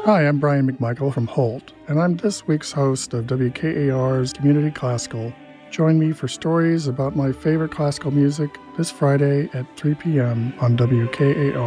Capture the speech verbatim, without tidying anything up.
Hi, I'm Brian McMichael from Holt, and I'm this week's host of W K A R's Community Classical. Join me for stories about my favorite classical music this Friday at three p.m. on W K A R.